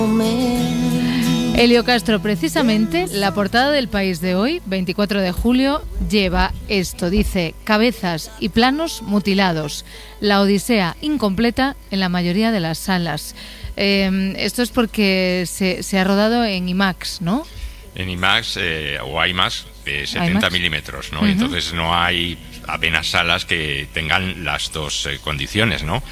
Elio Castro, precisamente la portada del País de hoy, 24 de julio, lleva esto. Dice: cabezas y planos mutilados. La Odisea incompleta en la mayoría de las salas. Esto es porque se ha rodado en IMAX, ¿no? En IMAX o IMAX de 70 milímetros, ¿no? Uh-huh. Entonces no hay apenas salas que tengan las dos condiciones, ¿no?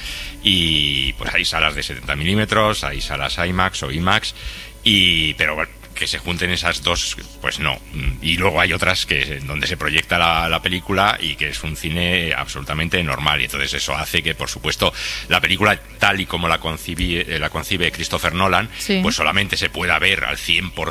Y pues hay salas de 70 milímetros, hay salas IMAX o IMAX, pero que se junten esas dos, pues no. Y luego hay otras donde se proyecta la película y que es un cine absolutamente normal, y entonces eso hace que, por supuesto, la película tal y como la concibe Christopher Nolan, sí, pues solamente se pueda ver al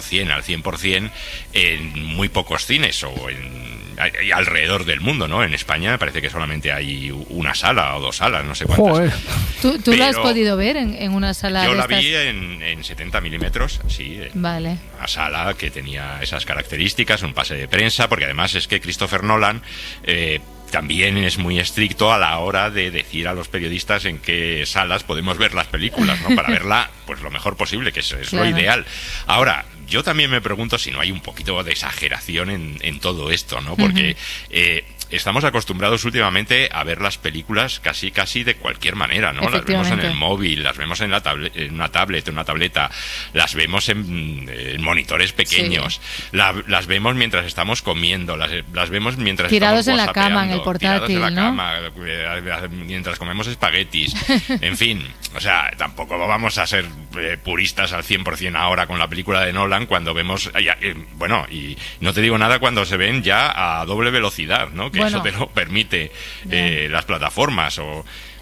100% en muy pocos cines o alrededor del mundo, ¿no? En España me parece que solamente hay una sala o dos salas, no sé cuántas. Joder. ¿Tú lo has podido ver en una sala? Yo la vi en 70 milímetros, sí. Vale. Una sala que tenía esas características, un pase de prensa, porque además es que Christopher Nolan también es muy estricto a la hora de decir a los periodistas en qué salas podemos ver las películas, ¿no? Para verla pues lo mejor posible, que es claro, lo ideal. Ahora, yo también me pregunto si no hay un poquito de exageración en todo esto, ¿no? Porque estamos acostumbrados últimamente a ver las películas casi de cualquier manera, ¿no? Las vemos en el móvil, las vemos en una tableta, las vemos en monitores pequeños, sí, las vemos mientras estamos comiendo, las vemos mientras tirados estamos en la cama, en el portátil, tirados en la ¿no? cama, mientras comemos espaguetis. En fin, o sea, tampoco vamos a ser puristas al 100% ahora con la película de Nolan cuando vemos, bueno, y no te digo nada cuando se ven ya a doble velocidad, ¿no? Que eso te lo permite las plataformas o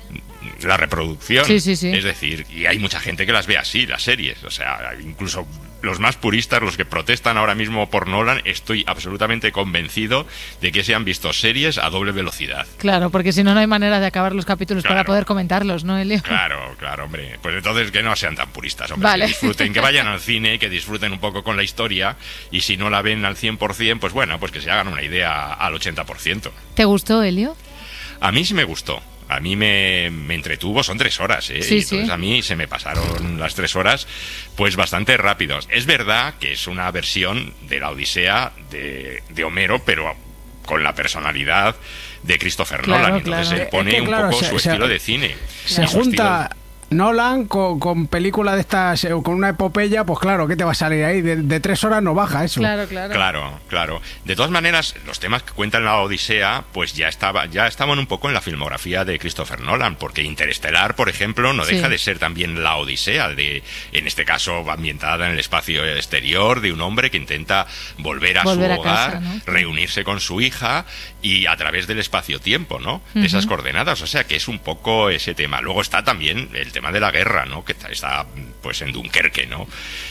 la reproducción. Sí, sí, sí. Es decir, y hay mucha gente que las ve así, las series. O sea, incluso los más puristas, los que protestan ahora mismo por Nolan, estoy absolutamente convencido de que se han visto series a doble velocidad. Claro, porque si no, no hay manera de acabar los capítulos para poder comentarlos, ¿no, Elio? Claro, hombre. Pues entonces que no sean tan puristas, hombre. Vale. Que disfruten, que vayan al cine, que disfruten un poco con la historia, y si no la ven al 100%, pues bueno, pues que se hagan una idea al 80%. ¿Te gustó, Elio? A mí sí me gustó. A mí me entretuvo, son 3 horas, ¿eh? Sí, entonces a mí se me pasaron las 3 horas pues bastante rápidos. Es verdad que es una versión de la Odisea de Homero, pero con la personalidad de Christopher Nolan. Entonces se pone un poco su estilo de cine. Se junta Nolan con película de estas, con una epopeya, pues claro, ¿qué te va a salir ahí? De 3 horas no baja eso. Claro. De todas maneras, los temas que cuentan la Odisea, pues ya estaban un poco en la filmografía de Christopher Nolan, porque Interestelar, por ejemplo, no deja de ser también la Odisea, en este caso ambientada en el espacio exterior, de un hombre que intenta volver a su hogar, casa, ¿no? Reunirse con su hija, y a través del espacio-tiempo, ¿no? De esas coordenadas, o sea que es un poco ese tema. Luego está también el tema de la guerra, ¿no? Que está pues en Dunkerque, ¿no?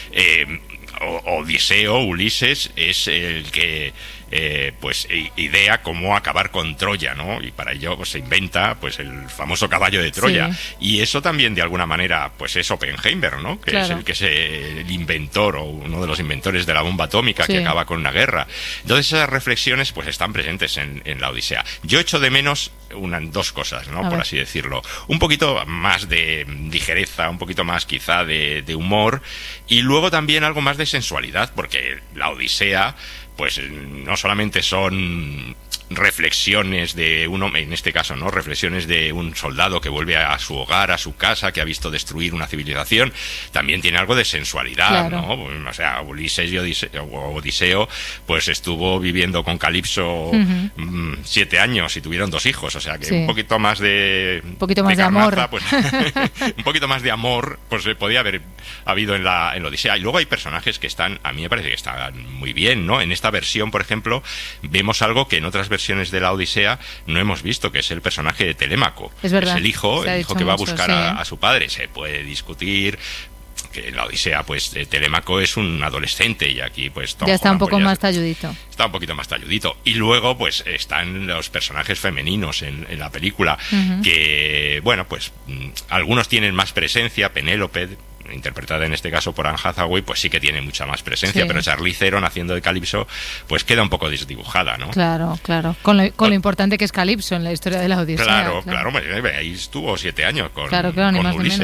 Ulises es el que pues idea cómo acabar con Troya, ¿no? Y para ello pues se inventa pues el famoso caballo de Troya. Sí. Y eso también de alguna manera pues es Oppenheimer, ¿no? Que es el que es el inventor o uno de los inventores de la bomba atómica que acaba con una guerra. Entonces esas reflexiones pues están presentes en la Odisea. Yo echo de menos dos cosas, ¿no? Por así decirlo. Un poquito más de ligereza, un poquito más quizá de humor, y luego también algo más de sensualidad, porque la Odisea pues no solamente son reflexiones de un hombre, en este caso, ¿no? Reflexiones de un soldado que vuelve a su hogar, a su casa, que ha visto destruir una civilización, también tiene algo de sensualidad, ¿no? O sea, Ulises y Odiseo, pues estuvo viviendo con Calipso 7 años y tuvieron 2 hijos, o sea que un poquito más de amor, pues, un poquito más de amor, pues podía haber habido en la Odisea. Y luego hay personajes que a mí me parece que están muy bien, ¿no? En esta versión, por ejemplo, vemos algo que en otras versiones de la Odisea no hemos visto, que es el personaje de Telémaco. Es verdad. Es el hijo que va a buscar a su padre. Se puede discutir que en la Odisea pues Telémaco es un adolescente, y aquí pues ya está un poco más talludito. Está un poquito más talludito. Y luego pues están los personajes femeninos en la película, que bueno, pues algunos tienen más presencia. Penélope, interpretada en este caso por Anne Hathaway, pues sí que tiene mucha más presencia, pero Charlize Theron haciendo de Calipso pues queda un poco desdibujada, ¿no? Claro. Con lo importante que es Calipso en la historia de la Odisea. Claro, ahí estuvo 7 años con ni más Ulises. ni menos.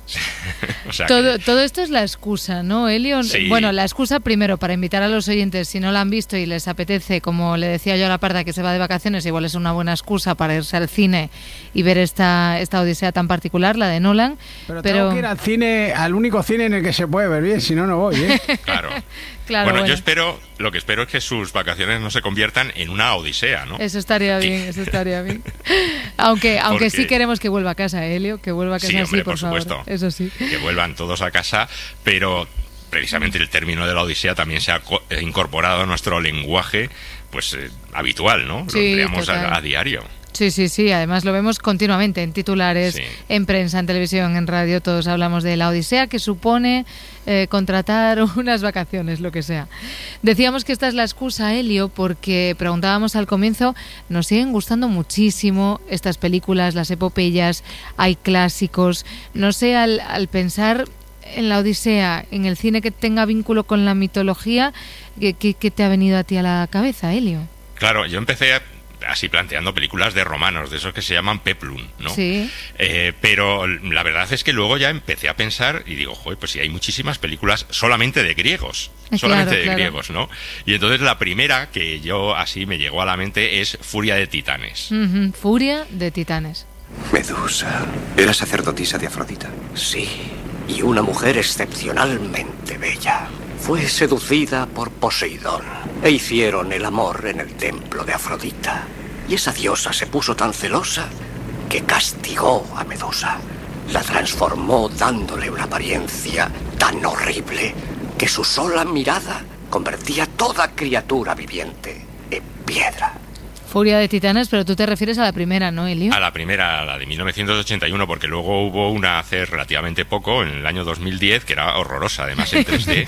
O sea todo esto es la excusa, ¿no, Elio? Sí. Bueno, la excusa primero para invitar a los oyentes, si no la han visto y les apetece, como le decía yo a la Parda, que se va de vacaciones, igual es una buena excusa para irse al cine y ver esta odisea tan particular, la de Nolan. Pero tengo que ir al cine, al único cine en el que se puede ver bien, si no, no voy, ¿eh? Claro. Claro, Bueno, lo que espero es que sus vacaciones no se conviertan en una odisea, ¿no? Eso estaría bien. Aunque sí queremos que vuelva a casa, Elio, que vuelva a casa, sí, hombre, por favor. supuesto. Eso sí. Que vuelvan todos a casa, pero precisamente el término de la odisea también se ha incorporado a nuestro lenguaje, pues habitual, ¿no? Lo Sí, empleamos total. a diario. Sí, además lo vemos continuamente en titulares, Sí. en prensa, en televisión, en radio, todos hablamos de la odisea que supone contratar unas vacaciones, lo que sea. Decíamos que esta es la excusa, Elio, porque preguntábamos al comienzo, nos siguen gustando muchísimo estas películas, las epopeyas, hay clásicos, no sé, al pensar en la odisea, en el cine que tenga vínculo con la mitología, ¿qué te ha venido a ti a la cabeza, Elio? Claro, yo empecé así planteando películas de romanos, de esos que se llaman peplum, ¿no? Sí. Pero la verdad es que luego ya empecé a pensar y digo, joder, pues sí, hay muchísimas películas solamente de griegos, griegos, ¿no? Y entonces la primera que yo así me llegó a la mente es Furia de Titanes. Uh-huh. Furia de Titanes. Medusa, ¿era sacerdotisa de Afrodita? Sí, y una mujer excepcionalmente bella. Fue seducida por Poseidón e hicieron el amor en el templo de Afrodita. Y esa diosa se puso tan celosa que castigó a Medusa. La transformó dándole una apariencia tan horrible que su sola mirada convertía toda criatura viviente en piedra. Furia de Titanes, pero tú te refieres a la primera, ¿no, Elio? A la primera, a la de 1981, porque luego hubo una hace relativamente poco, en el año 2010, que era horrorosa, además en 3D.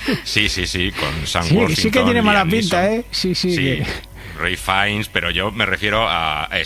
Sí, con Sam Worthington. Sí que tiene mala Liam pinta, Neeson. ¿eh? Sí. Ray Fiennes, pero yo me refiero a